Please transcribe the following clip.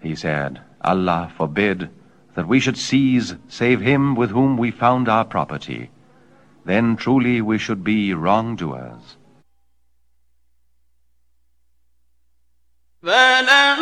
He said, Allah forbid that we should seize save him with whom we found our property. Then truly we should be wrongdoers. فَلَا